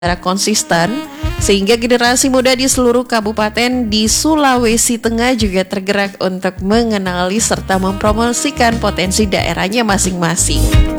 secara konsisten sehingga generasi muda di seluruh kabupaten di Sulawesi Tengah juga tergerak untuk mengenali serta mempromosikan potensi daerahnya masing-masing.